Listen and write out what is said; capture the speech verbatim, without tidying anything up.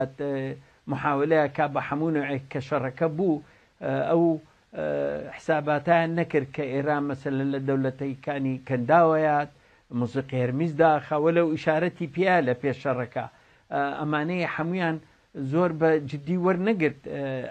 محاولەیە کا بە هەموو نوعێک کە شەڕەکە بوو ئەو حساباتیان نەکرد کە ئێران مەسەلەن لە دەوڵەتەکانی کەنداوەیات موزیقی هەرمیز داخەوە لەو ئیشارەتی پێە لە پێش شەڕەکە ئەمانەیە هەمویان زۆر بە جددی وەرنەگرت